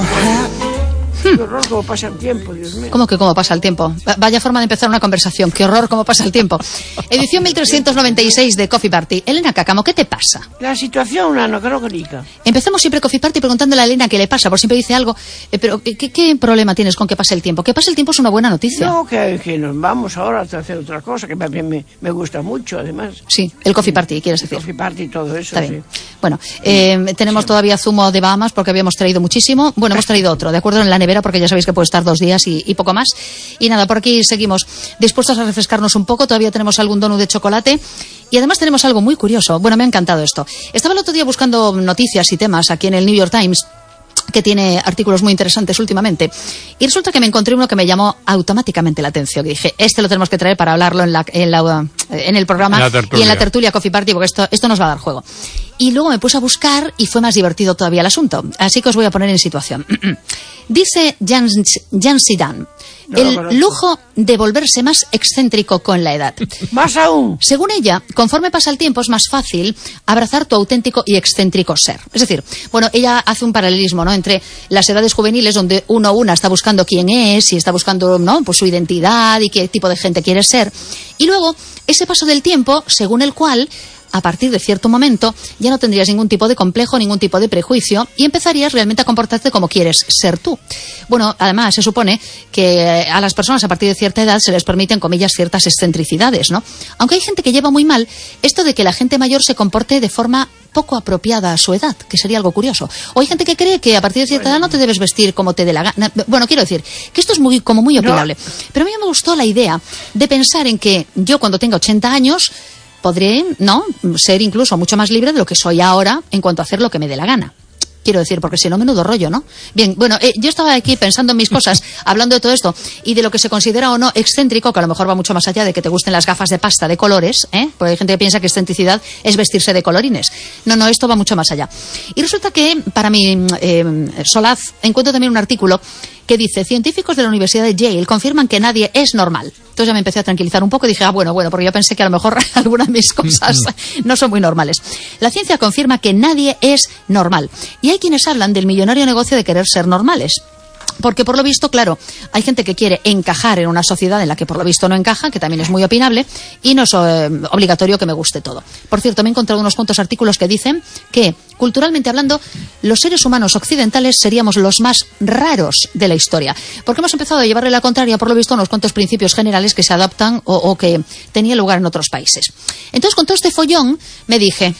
Qué horror cómo pasa el tiempo, Dios mío. ¿Cómo que cómo pasa el tiempo? Vaya forma de empezar una conversación. Qué horror cómo pasa el tiempo. Edición 1396 de Coffee Party. Elena Cáccamo, ¿qué te pasa? La situación anacrónica. Empezamos siempre Coffee Party preguntándole a Elena qué le pasa, por siempre dice algo. Pero ¿qué problema tienes con que pase el tiempo? Que pase el tiempo es una buena noticia. No, que nos vamos ahora a hacer otra cosa, que me gusta mucho, además. Sí, el Coffee Party, quieres decir. El Coffee Party y todo eso, Está bien. Bueno, tenemos todavía zumo de Bahamas porque habíamos traído muchísimo. Bueno, hemos traído otro, ¿de acuerdo? En la nevera, porque ya sabéis que puede estar 2 días y poco más. Y nada, por aquí seguimos dispuestos a refrescarnos un poco. Todavía tenemos algún donut de chocolate. Y además tenemos algo muy curioso. Bueno, me ha encantado esto. Estaba el otro día buscando noticias y temas aquí en el New York Times, que tiene artículos muy interesantes últimamente. Y resulta que me encontré uno que me llamó automáticamente la atención. Y dije, lo tenemos que traer para hablarlo en el programa y en la tertulia Coffee Party, porque esto nos va a dar juego. Y luego me puse a buscar y fue más divertido todavía el asunto. Así que os voy a poner en situación. Dice Jan Sidan, el lujo de volverse más excéntrico con la edad. Más aún. Según ella, conforme pasa el tiempo es más fácil abrazar tu auténtico y excéntrico ser. Es decir, bueno, ella hace un paralelismo, ¿no?, entre las edades juveniles, donde una está buscando quién es y está buscando, ¿no?, pues su identidad y qué tipo de gente quiere ser. Y luego, ese paso del tiempo, según el cual, a partir de cierto momento, ya no tendrías ningún tipo de complejo, ningún tipo de prejuicio y empezarías realmente a comportarte como quieres ser tú. Bueno, además, se supone que a las personas a partir de cierta edad se les permiten, comillas, ciertas excentricidades, ¿no? Aunque hay gente que lleva muy mal esto de que la gente mayor se comporte de forma poco apropiada a su edad, que sería algo curioso. O hay gente que cree que a partir de cierta edad no te debes vestir como te dé la gana. Bueno, quiero decir que esto es muy opinable. No. Pero a mí me gustó la idea de pensar en que yo, cuando tenga 80 años, podré, ¿no?, ser incluso mucho más libre de lo que soy ahora en cuanto a hacer lo que me dé la gana. Quiero decir, porque si no, menudo rollo, ¿no? Bien, bueno, yo estaba aquí pensando en mis cosas, hablando de todo esto, y de lo que se considera o no excéntrico, que a lo mejor va mucho más allá de que te gusten las gafas de pasta de colores, porque hay gente que piensa que excentricidad es vestirse de colorines. No, esto va mucho más allá. Y resulta que, para mi solaz, encuentro también un artículo que dice: científicos de la Universidad de Yale confirman que nadie es normal. Entonces ya me empecé a tranquilizar un poco y dije, bueno, porque yo pensé que a lo mejor algunas de mis cosas no son muy normales. La ciencia confirma que nadie es normal. Y hay quienes hablan del millonario negocio de querer ser normales. Porque por lo visto, claro, hay gente que quiere encajar en una sociedad en la que por lo visto no encaja, que también es muy opinable, y no es obligatorio que me guste todo. Por cierto, me he encontrado unos cuantos artículos que dicen que, culturalmente hablando, los seres humanos occidentales seríamos los más raros de la historia. Porque hemos empezado a llevarle la contraria, por lo visto, a unos cuantos principios generales que se adaptan o que tenían lugar en otros países. Entonces, con todo este follón, me dije,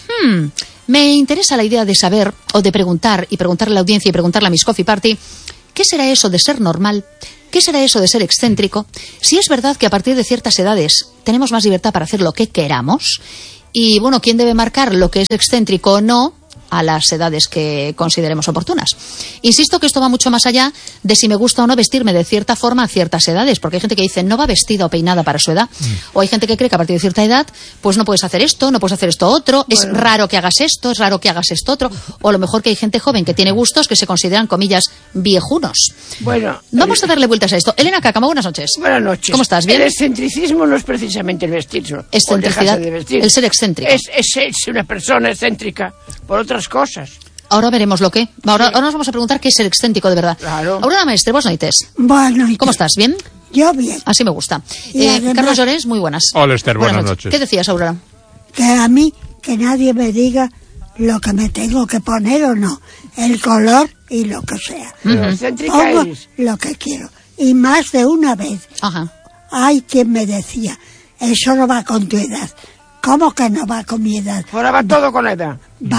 me interesa la idea de saber, o de preguntar, y preguntarle a la audiencia y preguntarle a mis Coffee Party, ¿qué será eso de ser normal? ¿Qué será eso de ser excéntrico? Si es verdad que a partir de ciertas edades tenemos más libertad para hacer lo que queramos, y bueno, ¿quién debe marcar lo que es excéntrico o no a las edades que consideremos oportunas? Insisto que esto va mucho más allá de si me gusta o no vestirme de cierta forma a ciertas edades, porque hay gente que dice no va vestida o peinada para su edad, o hay gente que cree que a partir de cierta edad pues no puedes hacer esto, no puedes hacer esto otro, es raro que hagas esto, es raro que hagas esto otro, o a lo mejor que hay gente joven que tiene gustos que se consideran, comillas, viejunos. Bueno, vamos a darle vueltas a esto. Elena Cáccamo, buenas noches. Buenas noches. ¿Cómo estás? ¿Bien? El excentricismo no es precisamente el vestirse, excentricidad, de vestir. El ser excéntrico. Es una persona excéntrica por otras cosas. Ahora veremos lo que. Ahora nos vamos a preguntar qué es ser excéntrico de verdad. Claro. Aurora Maestre, buenas noches. Buenas noches. ¿Cómo estás? ¿Bien? Yo bien. Así me gusta. Además, Carlos Llorens, muy buenas. Hola, Esther, buenas noches. ¿Qué decías, Aurora? Que a mí, que nadie me diga lo que me tengo que poner o no. El color y lo que sea. Pongo lo que quiero. Y más de una vez. Ajá. Hay quien me decía, eso no va con tu edad. ¿Cómo que no va con mi edad? Ahora va todo con la edad.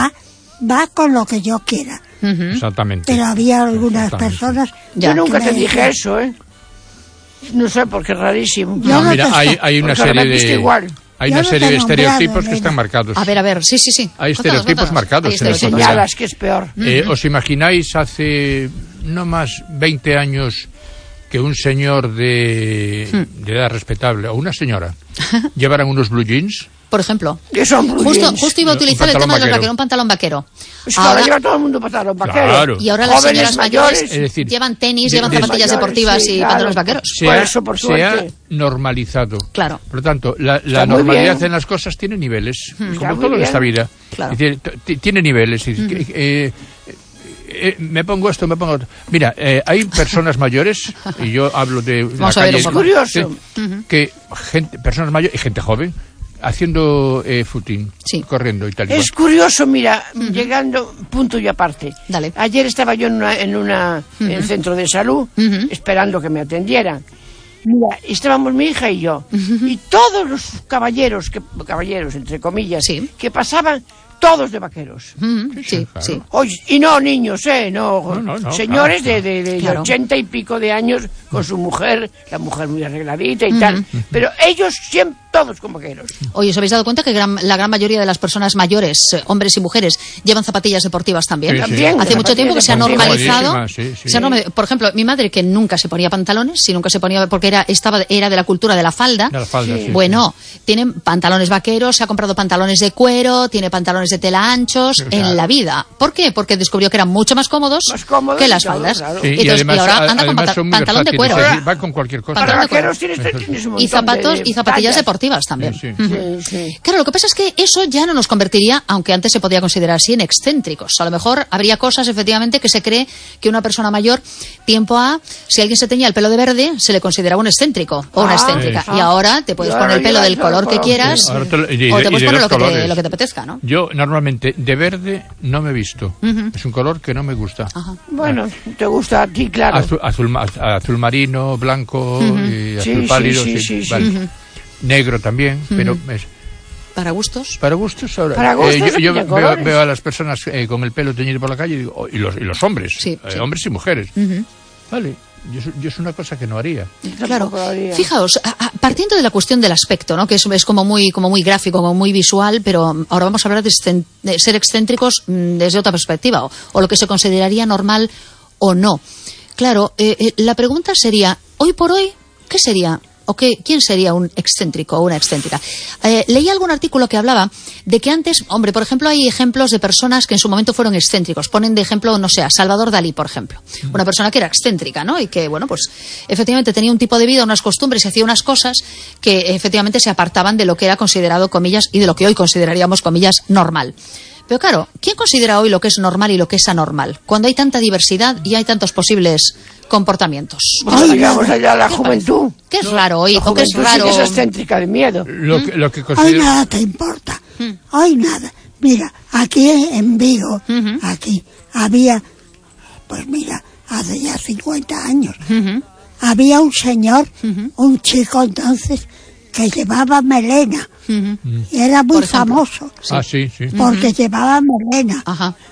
Va con lo que yo quiera. Exactamente. Pero había algunas personas... Yo nunca te dije eso, ¿eh? No sé, porque es rarísimo. No, mira, hay una serie de... Hay una serie de estereotipos que están marcados. A ver, sí. Hay estereotipos marcados. Hay señalas, que es peor. ¿Os imagináis hace no más 20 años que un señor de edad respetable o una señora llevaran unos blue jeans? Por ejemplo. Justo iba a utilizar el tema de los vaqueros, un pantalón vaquero. Pues ahora lleva todo el mundo pantalón vaquero. Claro. Y ahora las señoras mayores llevan tenis, llevan zapatillas deportivas y pantalones vaqueros. Se ha normalizado. Claro. Por lo tanto, la normalidad en las cosas tiene niveles, como todo en esta vida. Claro. Es decir, tiene niveles. me pongo esto, me pongo otro. Mira, hay personas mayores, y yo hablo de la calle, es curioso, que personas mayores y gente joven haciendo footing, corriendo y tal. Es curioso, mira, llegando, punto y aparte. Dale. Ayer estaba yo en un centro de salud, esperando que me atendieran. Mira, estábamos mi hija y yo, y todos los caballeros entre comillas, que pasaban, todos de vaqueros. Sí. Oye, y no niños, no, señores de 80 y pico de años con su mujer, la mujer muy arregladita y tal, pero ellos siempre todos con vaqueros. Oye, ¿os habéis dado cuenta que la gran mayoría de las personas mayores, hombres y mujeres, llevan zapatillas deportivas también? También. Hace mucho tiempo que se ha normalizado. Sí. Por ejemplo, mi madre, que nunca se ponía pantalones, nunca se ponía, porque era de la cultura de la falda. Bueno, tiene pantalones vaqueros, se ha comprado pantalones de cuero, tiene pantalones de tela anchos en la vida. ¿Por qué? Porque descubrió que eran mucho más ccómodos que las faldas. Claro. Y ahora anda con pantalón de cuero. Va con cualquier cosa. Para vaqueros tienes un montón y zapatos y zapatillas deportivas también. Claro, lo que pasa es que eso ya no nos convertiría, aunque antes se podía considerar así, en excéntricos. A lo mejor habría cosas, efectivamente, que se cree que una persona mayor, si alguien se teñía el pelo de verde, se le consideraba un excéntrico o una excéntrica. Y ahora te puedes poner el pelo del color que quieras o te puedes poner lo que te apetezca, ¿no? Yo normalmente de verde no me he visto. Es un color que no me gusta. Bueno, te gusta a ti, claro. Azul marino, blanco, y azul pálido. Vale. Negro también, pero para gustos. Para gustos, yo veo a las personas con el pelo teñido por la calle y digo, y los hombres, hombres y mujeres. Vale, yo es una cosa que no haría. Claro. Fijaos, partiendo de la cuestión del aspecto, ¿no? Que es como muy gráfico, como muy visual, pero ahora vamos a hablar de ser excéntricos desde otra perspectiva, o lo que se consideraría normal o no. Claro, la pregunta sería, hoy por hoy, ¿qué sería? ¿Quién sería un excéntrico o una excéntrica? Leí algún artículo que hablaba de que antes, por ejemplo, hay ejemplos de personas que en su momento fueron excéntricos. Ponen de ejemplo, no sé, a Salvador Dalí, por ejemplo. Una persona que era excéntrica, ¿no? Y que, bueno, pues efectivamente tenía un tipo de vida, unas costumbres y hacía unas cosas que efectivamente se apartaban de lo que era considerado, comillas, y de lo que hoy consideraríamos, comillas, normal. Pero claro, ¿quién considera hoy lo que es normal y lo que es anormal? Cuando hay tanta diversidad y hay tantos posibles comportamientos. Digamos allá la juventud. ¿Qué es raro hoy? ¿O qué es raro? Sí que es excéntrica de miedo. Lo que Hoy nada te importa. Hoy nada. Mira, aquí en Vigo, aquí había, pues mira, hace ya 50 años, había un señor, un chico entonces, que llevaba melena. Y era muy famoso. Sí. Porque llevaba melena.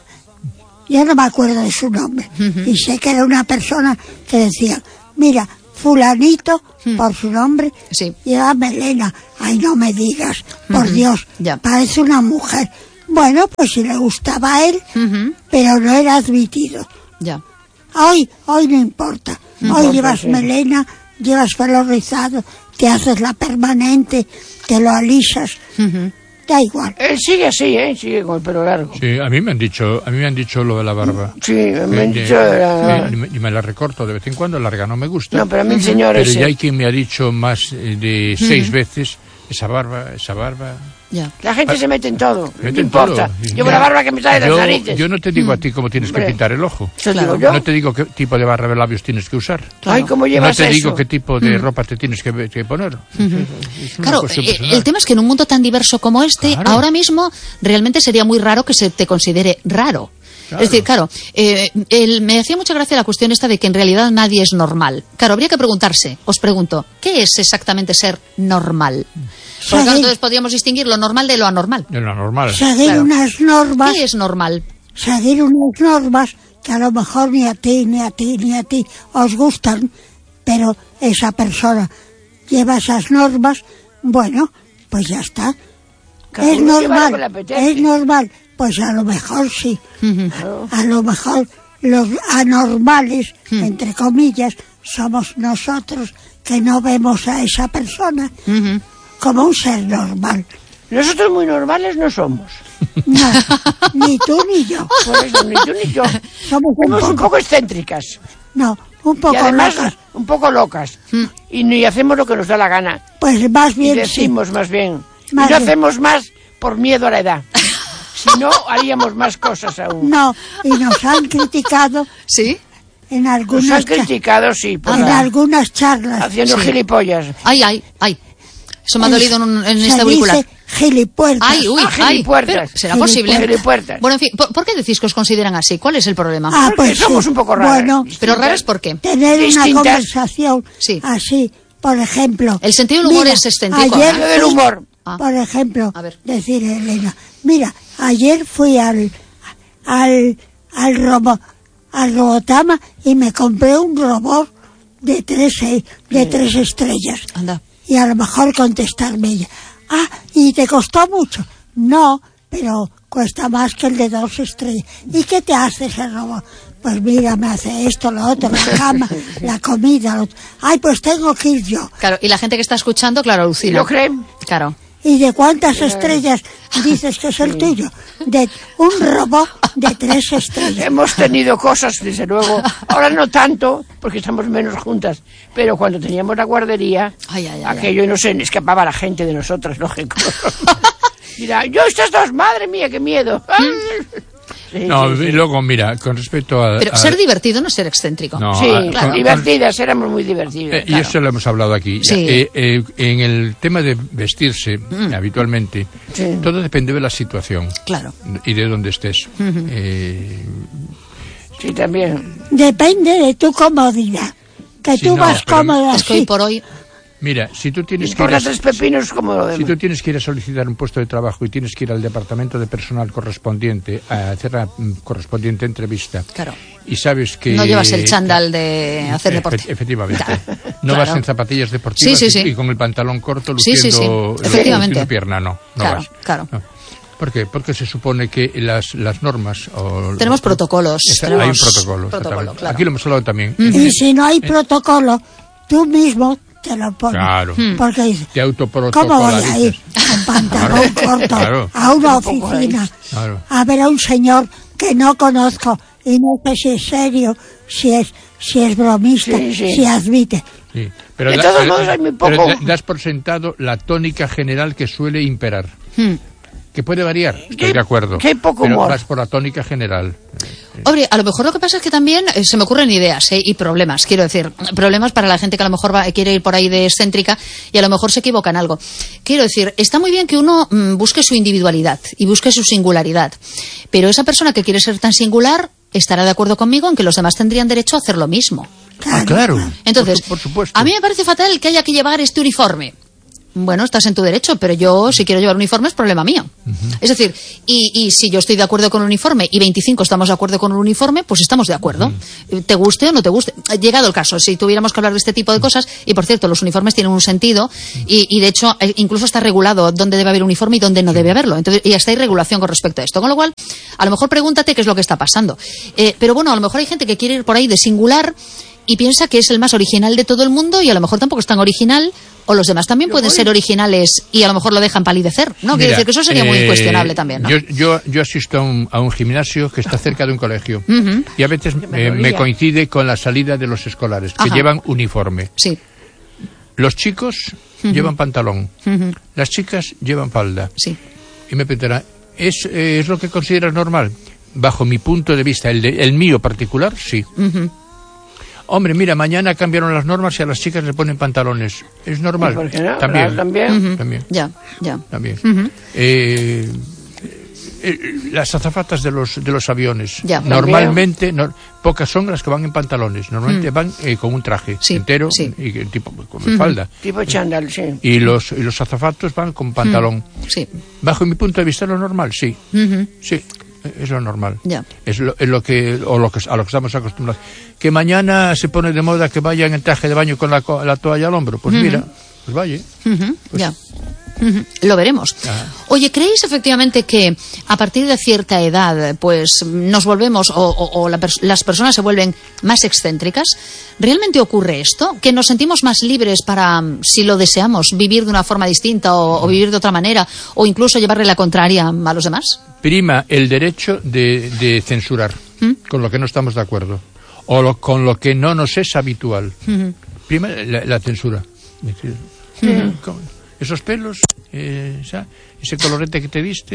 Yo no me acuerdo de su nombre. Y sé que era una persona que decía, mira, fulanito, por su nombre, lleva melena. Ay, no me digas, por Dios, parece una mujer. Bueno, pues si le gustaba a él, pero no era admitido. Hoy no importa. Hoy llevas melena, llevas pelo rizado, te haces la permanente, te lo alisas, da igual. Él sigue así, sigue con el pelo largo. Sí, a mí me han dicho lo de la barba. Sí, me han dicho y me la recorto de vez en cuando, larga no me gusta. No, pero a mí el señor pero ya hay quien me ha dicho más de 6 veces, esa barba. La gente se mete en todo, no importa. Llevo la barba que me sale de las narices. Yo no te digo a ti cómo tienes que pintar el ojo. Claro. No te digo qué tipo de barra de labios tienes que usar. Ay, ¿cómo llevas eso? No te digo qué tipo de ropa te tienes que poner. Claro, el tema es que en un mundo tan diverso como este, ahora mismo realmente sería muy raro que se te considere raro. Claro. Es decir, claro, me hacía mucha gracia la cuestión esta de que en realidad nadie es normal. Claro, habría que preguntarse, os pregunto, ¿qué es exactamente ser normal? Porque claro, entonces podríamos distinguir lo normal de lo anormal. De lo anormal. Seguir unas normas. ¿Qué es normal? Seguir unas normas que a lo mejor ni a ti os gustan, pero esa persona lleva esas normas, bueno, pues ya está. Es normal, pues a lo mejor sí. A lo mejor los anormales, entre comillas, somos nosotros que no vemos a esa persona como un ser normal. Nosotros muy normales no somos. No, ni tú ni yo. Por eso, ni tú ni yo. Somos un poco excéntricas. No, un poco además, locas. Un poco locas. Y ni hacemos lo que nos da la gana. Pues más bien y decimos sí. más bien. Y no hacemos más por miedo a la edad. Si no, haríamos más cosas aún. No, y nos han criticado. ¿Sí? En algunas nos han criticado, sí. En algunas charlas. Haciendo gilipollas. Ay. Eso me ha dolido en este auricular. Dice gilipuertas. Ay, gilipuertas. ¿Será posible? Gilipuertas. Bueno, en fin, ¿por qué decís que os consideran así? ¿Cuál es el problema? Porque somos un poco raros. Bueno, pero raros ¿por qué? Tener una conversación así, por ejemplo. El sentido del humor es excéntrico. Ayer del humor. Por ejemplo, decir Elena, mira, ayer fui al Robotama y me compré un robot de 3 estrellas. Anda. Y a lo mejor contestarme ella, ¿y te costó mucho? No, pero cuesta más que el de 2 estrellas. ¿Y qué te hace ese robot? Pues mira, me hace esto, lo otro, la cama, la comida, lo otro. Ay, pues tengo que ir yo. Claro, y la gente que está escuchando, claro, alucina. ¿Lo creen? Claro. ¿Y de cuántas estrellas dices que es el tuyo? De un robot de 3 estrellas. Hemos tenido cosas, desde luego. Ahora no tanto, porque estamos menos juntas. Pero cuando teníamos la guardería, aquello no se escapaba la gente de nosotras, lógico. Mira, yo estas dos, madre mía, qué miedo. Sí, y luego, mira, con respecto a... Pero ser divertido no es ser excéntrico. No, sí, divertidas, éramos muy divertidas. Y eso lo hemos hablado aquí. Sí. En el tema de vestirse, habitualmente, todo depende de la situación. Claro. Y de dónde estés. Sí, también. Depende de tu comodidad. Que tú vas cómoda así. Hoy por hoy... Mira, si tú tienes que ir si tú tienes que ir a solicitar un puesto de trabajo y tienes que ir al departamento de personal correspondiente a hacer la correspondiente entrevista, claro, y sabes que no llevas el chándal de hacer deporte, efectivamente, no vas en zapatillas deportivas y con el pantalón corto luciendo pierna, no vas. Claro. No. ¿Por qué? Porque se supone que las normas... tenemos protocolos. Hay un protocolo. Claro. Aquí lo hemos hablado también. Y si no hay protocolo, tú mismo te lo pones. Claro. Porque dices, te autoprotocolarizas. ¿Cómo voy a ir con pantalón corto a una oficina a ver a un señor que no conozco y no sé si es serio, si es bromista, si admite? Sí. Pero de todos modos hay muy poco. Pero das por sentado la tónica general que suele imperar. Que puede variar, estoy de acuerdo. Que hay poco pero humor. vas por la tónica general. Hombre, a lo mejor lo que pasa es que también se me ocurren ideas y problemas, quiero decir, problemas para la gente que a lo mejor quiere ir por ahí de excéntrica y a lo mejor se equivoca en algo. Quiero decir, está muy bien que uno busque su individualidad y busque su singularidad, pero esa persona que quiere ser tan singular estará de acuerdo conmigo en que los demás tendrían derecho a hacer lo mismo. Claro. Entonces, por supuesto. A mí me parece fatal que haya que llevar este uniforme. Bueno, estás en tu derecho, pero yo si quiero llevar uniforme es problema mío. Es decir, y si yo estoy de acuerdo con el uniforme y 25 estamos de acuerdo con el uniforme, pues estamos de acuerdo. Te guste o no te guste. Llegado el caso, si tuviéramos que hablar de este tipo de cosas, y por cierto, los uniformes tienen un sentido y de hecho incluso está regulado dónde debe haber uniforme y dónde no debe haberlo. Entonces, y hasta hay regulación con respecto a esto. Con lo cual, a lo mejor pregúntate qué es lo que está pasando. Pero bueno, a lo mejor hay gente que quiere ir por ahí de singular y piensa que es el más original de todo el mundo y a lo mejor tampoco es tan original, o los demás también pueden ser originales y a lo mejor lo dejan palidecer, ¿no? Quiero decir que eso sería muy cuestionable también, ¿no? Yo asisto a un gimnasio que está cerca de un colegio y a veces me coincide con la salida de los escolares, que llevan uniforme. Sí. Los chicos llevan pantalón, las chicas llevan falda. Sí. Y me preguntará, ¿es lo que consideras normal? Bajo mi punto de vista, el mío particular, sí. Hombre, mira, mañana cambiaron las normas y a las chicas le ponen pantalones. ¿Es normal? ¿Por qué no? También. También. Ya. También. Las azafatas de los aviones. Normalmente, pocas son las que van en pantalones. Normalmente van con un traje entero y tipo con falda. Tipo chándal, sí. Y los azafatos van con pantalón. Sí. Bajo mi punto de vista, lo normal, sí. Sí. Es lo normal. Es lo que a lo que estamos acostumbrados. Que mañana se pone de moda que vayan en traje de baño con la toalla al hombro. Pues mira, pues vaya. Lo veremos. Oye, ¿creéis efectivamente que a partir de cierta edad pues nos volvemos o las personas se vuelven más excéntricas? ¿Realmente ocurre esto? ¿Que nos sentimos más libres para, si lo deseamos, vivir de una forma distinta o vivir de otra manera o incluso llevarle la contraria a los demás? Prima el derecho de censurar con lo que no estamos de acuerdo o con lo que no nos es habitual. Prima la censura. Esos pelos, ese colorete que te diste,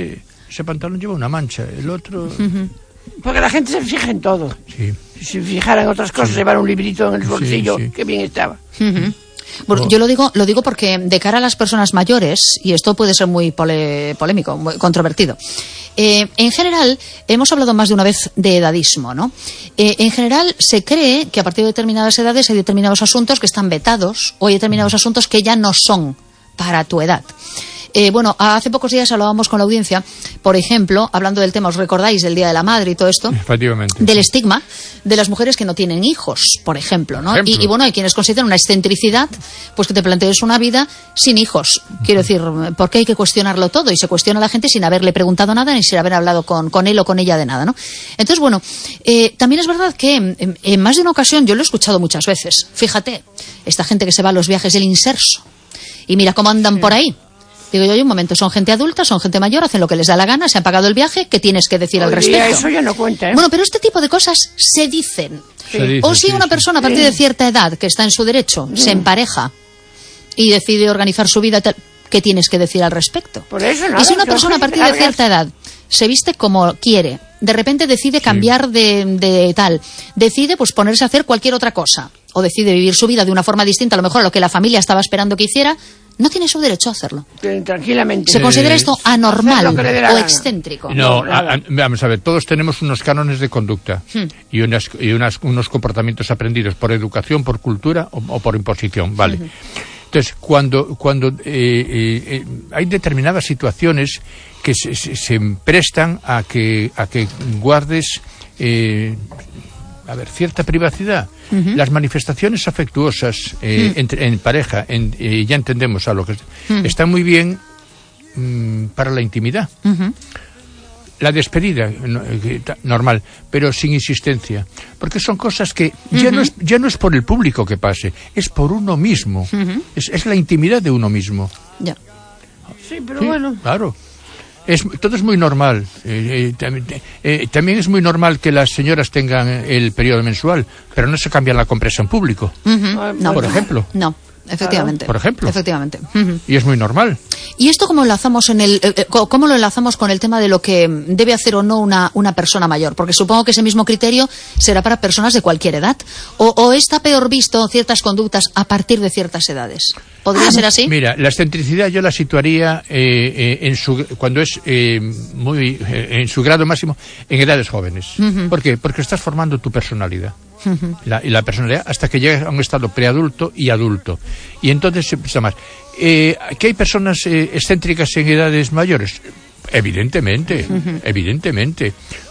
ese pantalón lleva una mancha, el otro... Porque la gente se fija en todo. Sí. Si se fijara en otras cosas, llevar un librito en el bolsillo, qué bien estaba. Bueno, yo lo digo porque de cara a las personas mayores, y esto puede ser muy polémico, muy controvertido, en general, hemos hablado más de una vez de edadismo, ¿no? En general, se cree que a partir de determinadas edades hay determinados asuntos que están vetados o hay determinados asuntos que ya no son para tu edad. Bueno, hace pocos días hablábamos con la audiencia, por ejemplo, hablando del tema, ¿os recordáis del Día de la Madre y todo esto? Efectivamente. Del estigma de las mujeres que no tienen hijos, por ejemplo, ¿no? Y bueno, hay quienes consideran una excentricidad, pues que te plantees una vida sin hijos. Quiero decir, ¿por qué hay que cuestionarlo todo? Y se cuestiona a la gente sin haberle preguntado nada ni sin haber hablado con él o con ella de nada, ¿no? Entonces, bueno, también es verdad que en más de una ocasión, yo lo he escuchado muchas veces, fíjate, esta gente que se va a los viajes del inserso y mira cómo andan por ahí. Digo yo, un momento, son gente adulta, son gente mayor, hacen lo que les da la gana, se han pagado el viaje, ¿qué tienes que decir al respecto? Eso ya no cuenta, ¿eh? Bueno, pero este tipo de cosas se dicen. O si una persona a partir de cierta edad, que está en su derecho, se empareja y decide organizar su vida, ¿qué tienes que decir al respecto? Por eso nada, y si una persona a partir de cierta edad se viste como quiere, de repente decide cambiar de tal, decide pues ponerse a hacer cualquier otra cosa, o decide vivir su vida de una forma distinta, a lo mejor a lo que la familia estaba esperando que hiciera, no tiene su derecho a hacerlo. Tranquilamente. ¿Se considera esto anormal o excéntrico? No, vamos a ver, todos tenemos unos cánones de conducta y unos comportamientos aprendidos por educación, por cultura o por imposición, ¿vale? Entonces, cuando hay determinadas situaciones que se prestan a que guardes cierta privacidad. Las manifestaciones afectuosas en pareja, ya entendemos a lo que está muy bien para la intimidad. La despedida, normal, pero sin insistencia. Porque son cosas que ya no es por el público que pase, es por uno mismo. Es la intimidad de uno mismo. Ya. Sí, pero bueno. Claro. Todo es muy normal. También es muy normal que las señoras tengan el periodo mensual, pero no se cambia la compresa en público. No, por ejemplo. No, efectivamente. Por ejemplo. Efectivamente. Y es muy normal. ¿Y esto cómo lo enlazamos con el tema de lo que debe hacer o no una persona mayor? Porque supongo que ese mismo criterio será para personas de cualquier edad. ¿O está peor visto ciertas conductas a partir de ciertas edades? ¿Podría ser así? Mira, la excentricidad yo la situaría cuando es en su grado máximo en edades jóvenes. ¿Por qué? Porque estás formando tu personalidad. La personalidad hasta que llegas a un estado preadulto y adulto. Y entonces se pasa más. ¿Que hay personas excéntricas en edades mayores? Evidentemente, evidentemente.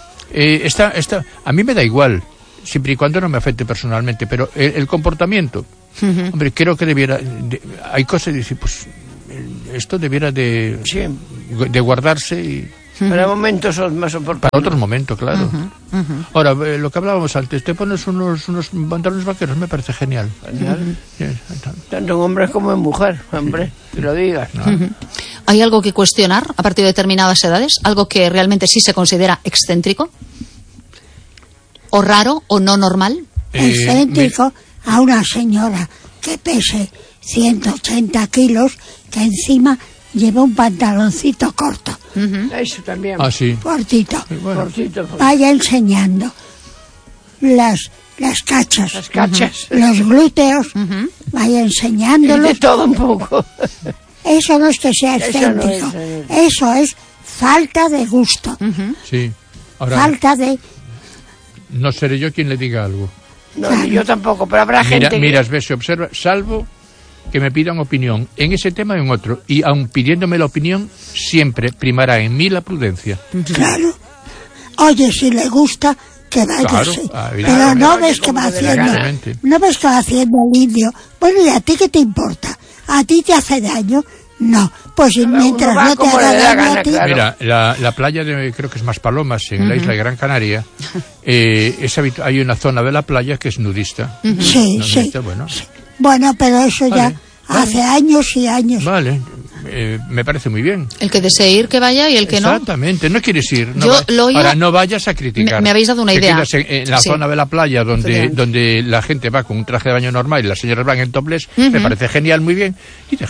A mí me da igual, siempre y cuando no me afecte personalmente, pero el comportamiento, hombre, creo que hay cosas de decir, pues esto debiera de guardarse y... Para momentos más oportunos. Para otros momentos, claro. Ahora, lo que hablábamos antes, te pones unos pantalones vaqueros, me parece genial. Tanto en hombres como en mujer, hombre, que lo digas. ¿Hay algo que cuestionar a partir de determinadas edades? ¿Algo que realmente sí se considera excéntrico? ¿O raro o no normal? Excéntrico a una señora que pese 180 kilos, que encima lleva un pantaloncito corto. Eso también. Ah, sí. Cortito. Bueno. Cortito. Vaya enseñando las cachas. Las cachas. Los glúteos. Vaya enseñándolos. De todo un poco. Eso no es que sea excéntrico. Eso es falta de gusto. Sí. Ahora, falta de... No seré yo quien le diga algo. No, ni yo tampoco, pero habrá gente Miras, ves, se observa, salvo que me pidan opinión en ese tema o en otro, y aun pidiéndome la opinión, siempre primará en mí la prudencia. Claro. Oye, si le gusta, que vaya, claro, sí. Pero no ves que va haciendo el indio. Bueno, ¿y a ti qué te importa? ¿A ti te hace daño? No, pues mientras no te haga daño a ti... Claro. Mira, la playa creo que es Maspalomas, en la isla de Gran Canaria, hay una zona de la playa que es nudista. Sí, sí. Bueno. Bueno, pero eso ya hace años y años. Vale, me parece muy bien. El que desee ir, que vaya, y el que no... Exactamente, no quieres ir. Ahora, no vayas a criticar. Me habéis dado una idea. Quedas en la zona de la playa donde la gente va con un traje de baño normal y las señoras van en topless, me parece genial, muy bien, y déjalo.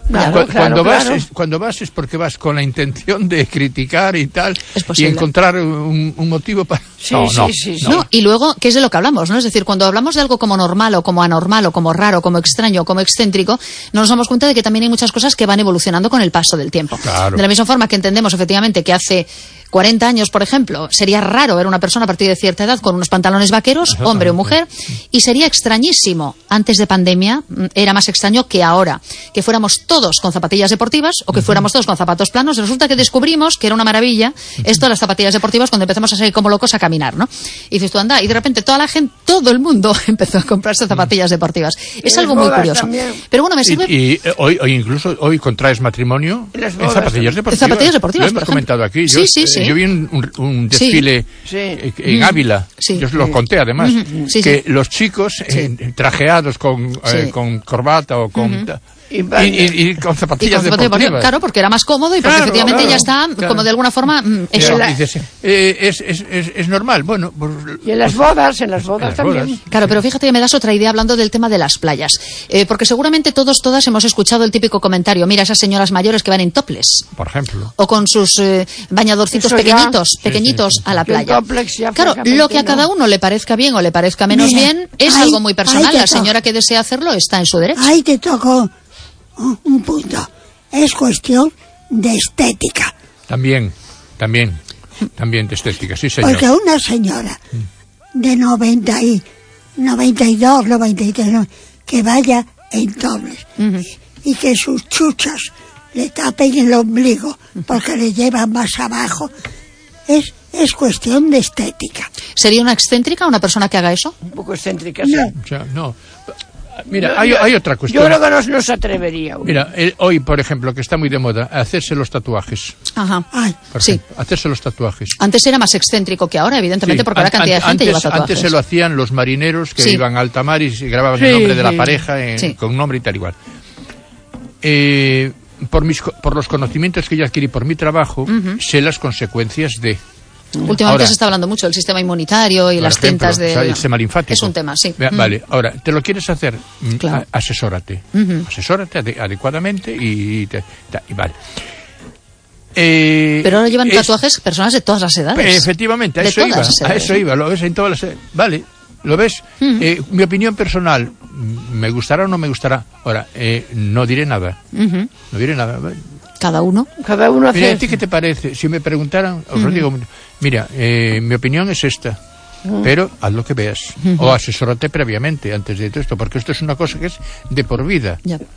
Cuando vas es porque vas con la intención de criticar y tal, y encontrar un motivo para... Sí. Y luego, ¿qué es de lo que hablamos? ¿No? Es decir, cuando hablamos de algo como normal, o como anormal, o como raro, como extraño, o como excéntrico, nos damos cuenta de que también hay muchas cosas que van evolucionando con el paso del tiempo. Claro. De la misma forma que entendemos efectivamente que hace 40 años, por ejemplo, sería raro ver una persona a partir de cierta edad con unos pantalones vaqueros, hombre o mujer, y sería extrañísimo. Antes de pandemia era más extraño que ahora, que fuéramos todos con zapatillas deportivas o que fuéramos todos con zapatos planos. Resulta que descubrimos que era una maravilla esto de las zapatillas deportivas cuando empezamos a salir como locos a caminar, ¿no? Y dices tú, anda, y de repente toda la gente, todo el mundo empezó a comprarse zapatillas deportivas. Es algo muy curioso. También. Pero bueno, me sirve... Y hoy incluso contraes matrimonio en zapatillas deportivas. Zapatillas deportivas, lo hemos comentado aquí. Yo vi un desfile en Ávila, yo os lo conté además, que los chicos trajeados con corbata o con... Y con zapatillas deportivas. Claro, porque era más cómodo y porque efectivamente ya está, como de alguna forma, eso. Es normal, bueno. Pues, y en las bodas también. Claro, pero fíjate que me das otra idea hablando del tema de las playas. Porque seguramente todas hemos escuchado el típico comentario, mira esas señoras mayores que van en topless. Por ejemplo. O con sus bañadorcitos pequeñitos a la playa. Claro, lo que a cada uno le parezca bien o le parezca menos bien es algo muy personal. La señora que desea hacerlo está en su derecho. Ahí te tocó un punto. Es cuestión de estética. También de estética, sí, señor. Porque una señora de 92, 93, que vaya en dobles y que sus chuchas le tapen el ombligo porque le llevan más abajo, es cuestión de estética. ¿Sería una excéntrica una persona que haga eso? Un poco excéntrica, sí. No. Mira, hay otra cuestión. Yo creo que no se atrevería. Mira, hoy, por ejemplo, que está muy de moda, hacerse los tatuajes. Ajá. Hacerse los tatuajes. Antes era más excéntrico que ahora, evidentemente, porque la cantidad de gente lleva tatuajes. Antes se lo hacían los marineros que iban a alta mar y grababan el nombre de la pareja con nombre y tal igual. Por los conocimientos que yo adquirí por mi trabajo, sé las consecuencias de... Últimamente ahora, se está hablando mucho del sistema inmunitario y las cintas de... el sistema linfático. Es un tema, sí. Vale, ahora, ¿te lo quieres hacer? Claro. Asesórate. Asesórate adecuadamente y vale. Pero ahora llevan tatuajes personas de todas las edades. Efectivamente, a eso iba. Lo ves en todas las... Vale, ¿lo ves? Mi opinión personal, ¿me gustará o no me gustará? Ahora, no diré nada. No diré nada. Cada uno hace... Mira, ¿a ti qué te parece? Si me preguntaran, os lo digo, mira, mi opinión es esta, pero haz lo que veas. O asesórate previamente antes de todo esto, porque esto es una cosa que es de por vida.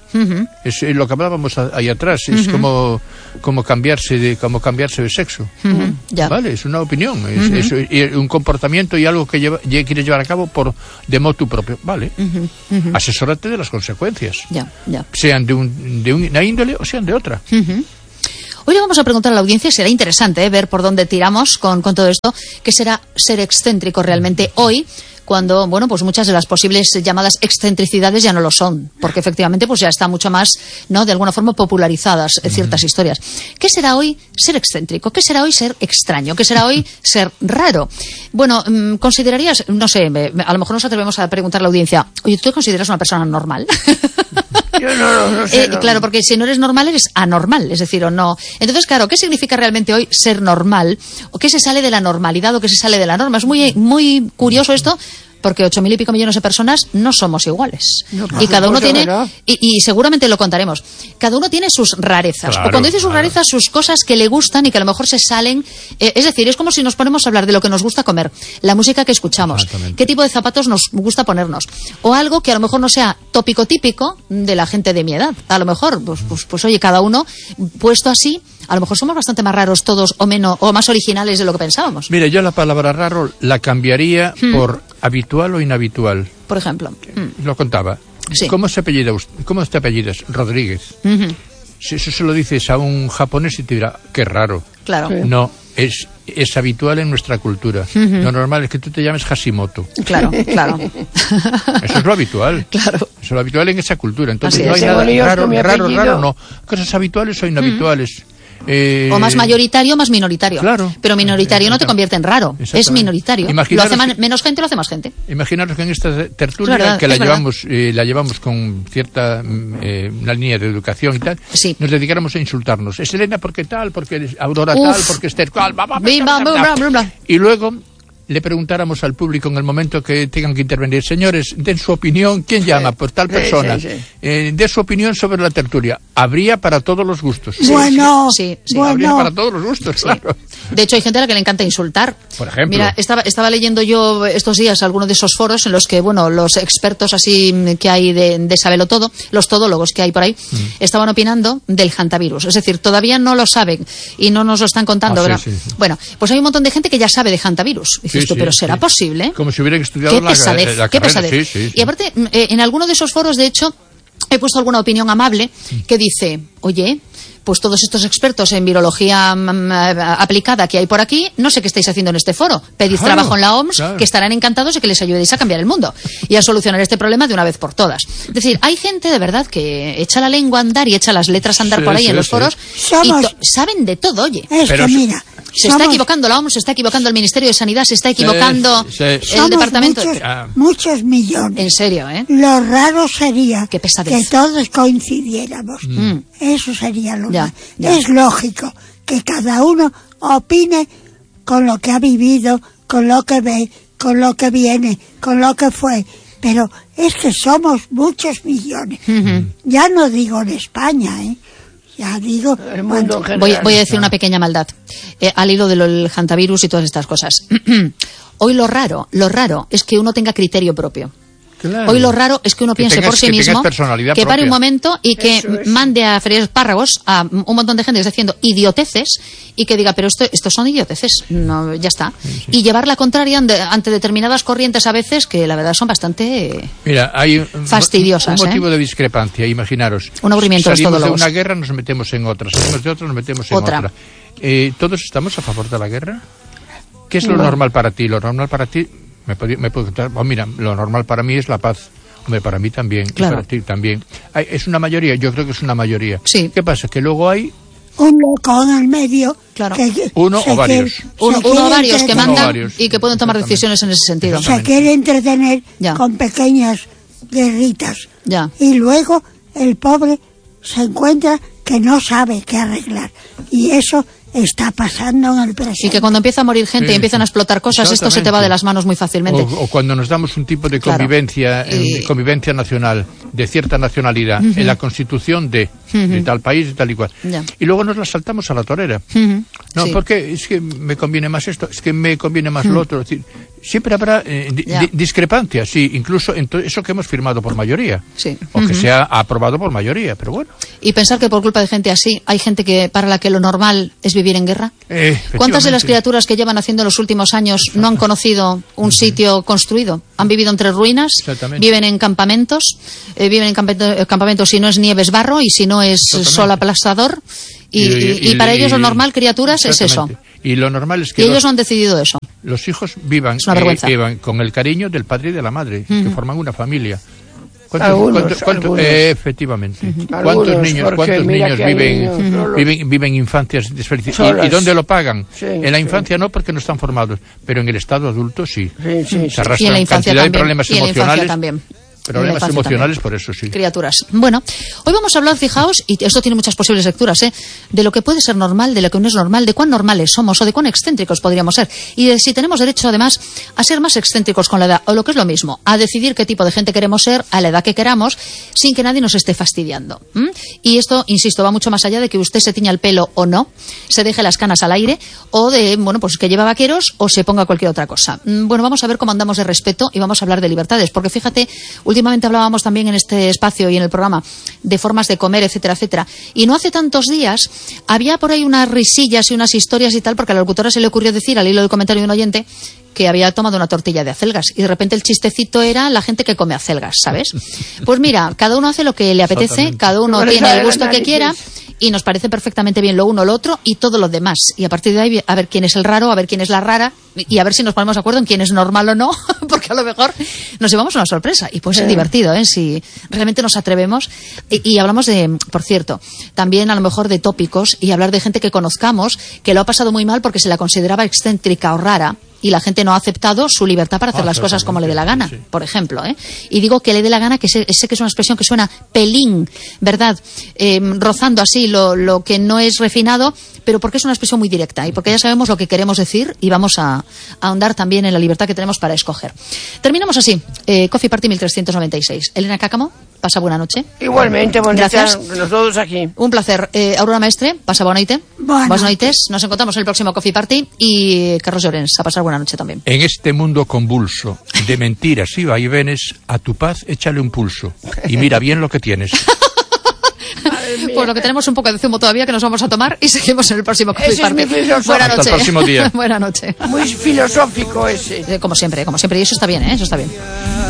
Es lo que hablábamos ahí atrás, es como cambiarse de sexo. Vale, es una opinión, es un comportamiento y algo que quieres llevar a cabo de motu propio. Vale, asesórate de las consecuencias. Sean de una índole o sean de otra. Hoy le vamos a preguntar a la audiencia, será interesante ver por dónde tiramos con todo esto, qué será ser excéntrico realmente hoy, cuando, bueno, pues muchas de las posibles llamadas excentricidades ya no lo son, porque efectivamente pues ya está mucho más, ¿no?, de alguna forma popularizadas ciertas historias. ¿Qué será hoy ser excéntrico? ¿Qué será hoy ser extraño? ¿Qué será hoy ser raro? Bueno, ¿considerarías, no sé, a lo mejor nos atrevemos a preguntar a la audiencia, oye, ¿tú te consideras una persona normal? Yo no sé. Claro, porque si no eres normal, eres anormal, es decir, o no. Entonces, claro, ¿qué significa realmente hoy ser normal? ¿O qué se sale de la normalidad o qué se sale de la norma? Es muy, muy curioso esto, porque 8.000 y pico millones de personas no somos iguales. Y cada uno tiene, y seguramente lo contaremos, cada uno tiene sus rarezas. Claro, o cuando dice sus rarezas, sus cosas que le gustan y que a lo mejor se salen. Es decir, es como si nos ponemos a hablar de lo que nos gusta comer, la música que escuchamos, qué tipo de zapatos nos gusta ponernos, o algo que a lo mejor no sea tópico típico de la gente de mi edad. A lo mejor, pues oye, cada uno puesto así, a lo mejor somos bastante más raros todos o menos o más originales de lo que pensábamos. Mira, yo la palabra raro la cambiaría por habitual o inhabitual. Por ejemplo. Lo contaba. Sí. ¿Cómo te apellidas? Rodríguez. Si eso se lo dices a un japonés y te dirá, qué raro. Claro. No, es habitual en nuestra cultura. Lo normal es que tú te llames Hashimoto. Claro. Eso es lo habitual. Claro. Eso es lo habitual en esa cultura. Entonces así no hay nada raro, no. Cosas habituales o inhabituales. O más mayoritario o más minoritario. Claro. Pero minoritario no te convierte en raro, es minoritario. Lo hace menos gente, lo hace más gente. Imaginaros que en esta tertulia, que la llevamos con cierta una línea de educación y tal, nos dedicáramos a insultarnos. Es Elena porque tal, porque Aurora tal, porque Esther tal, y luego le preguntáramos al público en el momento que tengan que intervenir, señores, den su opinión, ¿quién llama? Por tal persona. Den su opinión sobre la tertulia. Habría para todos los gustos. Bueno, habría para todos los gustos, claro. De hecho, hay gente a la que le encanta insultar. Por ejemplo. Mira, estaba leyendo yo estos días algunos de esos foros en los que, bueno, los expertos así que hay de Sabelo Todo, los todólogos que hay por ahí, estaban opinando del hantavirus. Es decir, todavía no lo saben y no nos lo están contando, ¿verdad? Sí. Bueno, pues hay un montón de gente que ya sabe de hantavirus. Pero ¿será posible? Como si hubieran estudiado la carrera. Qué pesadez. Y aparte, en alguno de esos foros, de hecho, he puesto alguna opinión amable que dice, oye, pues todos estos expertos en virología aplicada que hay por aquí, no sé qué estáis haciendo en este foro. Pedid trabajo en la OMS, que estarán encantados de que les ayudéis a cambiar el mundo y a solucionar este problema de una vez por todas. Es decir, hay gente de verdad que echa la lengua a andar y echa las letras a andar por ahí en los foros y saben de todo, oye. Pero mira, se está equivocando la OMS, se está equivocando el Ministerio de Sanidad, se está equivocando el departamento. Muchos millones. En serio, ¿eh? Lo raro sería que todos coincidiéramos. Eso sería lo raro. Es lógico que cada uno opine con lo que ha vivido, con lo que ve, con lo que viene, con lo que fue. Pero es que somos muchos millones. Ya no digo en España, ya digo, el mundo voy a decir una pequeña maldad al hilo del hantavirus y todas estas cosas. Hoy lo raro es que uno tenga criterio propio. Claro. Hoy lo raro es que uno piense por sí mismo, que pare un momento y que mande a freír espárragos a un montón de gente que está haciendo idioteces y que diga, pero estos son idioteces, no, ya está. Y llevar la contraria ante determinadas corrientes a veces que la verdad son bastante fastidiosas. Un motivo de discrepancia, imaginaros. Un aburrimiento de salimos de una guerra, nos metemos en otra. Salimos de otra, nos metemos en otra. ¿Todos estamos a favor de la guerra? ¿Qué es lo normal para ti? Lo normal para ti... Me puedo contar, mira, lo normal para mí es la paz. Hombre, para mí también, y para ti también. Es una mayoría, yo creo que es una mayoría. Sí. ¿Qué pasa? Que luego hay... un loco en el medio. Claro. Uno o varios. Uno o varios que mandan y que pueden tomar decisiones en ese sentido. Se quiere entretener con pequeñas guerritas. Y luego el pobre se encuentra que no sabe qué arreglar. Y eso está pasando en el presente. Y que cuando empieza a morir gente y empiezan a explotar cosas, esto se te va de las manos muy fácilmente. O cuando nos damos un tipo de convivencia, convivencia nacional, de cierta nacionalidad, en la constitución de tal país, de tal y cual. Y luego nos la saltamos a la torera. No, porque es que me conviene más esto, es que me conviene más lo otro. Es decir, siempre habrá discrepancias, incluso en eso que hemos firmado por mayoría. O que sea aprobado por mayoría, pero bueno. Y pensar que por culpa de gente así, hay gente que para la que lo normal es vivir en guerra. ¿Cuántas de las criaturas que llevan haciendo los últimos años no han conocido un sitio construido? Han vivido entre ruinas, viven en campamentos, si no es nieve es barro y si no es sol aplastador. Y para ellos lo normal, criaturas, es eso. Y lo normal es que ellos no han decidido eso. Los hijos vivan con el cariño del padre y de la madre, que forman una familia. Efectivamente. ¿Cuántos niños viven infancias desfelices? ¿Y dónde lo pagan? En la infancia no, porque no están formados, pero en el estado adulto sí. Se arrastran cantidad de problemas emocionales. Problemas emocionales, por eso sí. Criaturas. Bueno, hoy vamos a hablar, fijaos, y esto tiene muchas posibles lecturas, de lo que puede ser normal, de lo que no es normal, de cuán normales somos o de cuán excéntricos podríamos ser. Y de si tenemos derecho, además, a ser más excéntricos con la edad, o lo que es lo mismo, a decidir qué tipo de gente queremos ser a la edad que queramos, sin que nadie nos esté fastidiando. Y esto, insisto, va mucho más allá de que usted se tiña el pelo o no, se deje las canas al aire, o de, bueno, pues que lleva vaqueros o se ponga cualquier otra cosa. Bueno, vamos a ver cómo andamos de respeto y vamos a hablar de libertades, porque fíjate, últimamente hablábamos también en este espacio y en el programa de formas de comer, etcétera, etcétera. Y no hace tantos días había por ahí unas risillas y unas historias y tal, porque a la locutora se le ocurrió decir, al hilo del comentario de un oyente, que había tomado una tortilla de acelgas. Y de repente el chistecito era la gente que come acelgas, ¿sabes? Pues mira, cada uno hace lo que le apetece, cada uno tiene el gusto que quiera. y nos parece perfectamente bien lo uno, lo otro y todo lo demás. Y a partir de ahí, a ver quién es el raro, a ver quién es la rara y a ver si nos ponemos de acuerdo en quién es normal o no, porque a lo mejor nos llevamos una sorpresa y puede ser divertido, si realmente nos atrevemos. Y hablamos de, por cierto, también a lo mejor de tópicos y hablar de gente que conozcamos que lo ha pasado muy mal porque se la consideraba excéntrica o rara. Y la gente no ha aceptado su libertad para hacer las cosas como le dé la gana, por ejemplo. Y digo que le dé la gana, que sé que es una expresión que suena pelín, ¿verdad? Rozando así lo que no es refinado, pero porque es una expresión muy directa y porque ya sabemos lo que queremos decir y vamos a ahondar también en la libertad que tenemos para escoger. Terminamos así. Coffee Party 1396. Elena Cáccamo, pasa buena noche. Igualmente, buenas noches. Nosotros aquí. Un placer. Aurora Mestre, pasa buena noche. Buenas noches. Nos encontramos en el próximo Coffee Party y Carlos Llorens, a pasar buena noche también. En este mundo convulso de mentiras y vaivenes, a tu paz échale un pulso y mira bien lo que tienes. Pues lo que tenemos un poco de zumo todavía que nos vamos a tomar y seguimos en el próximo Coffee Party. Buena noche. Hasta el próximo día. Buena noche. Muy filosófico ese. Como siempre, y eso está bien, eso está bien.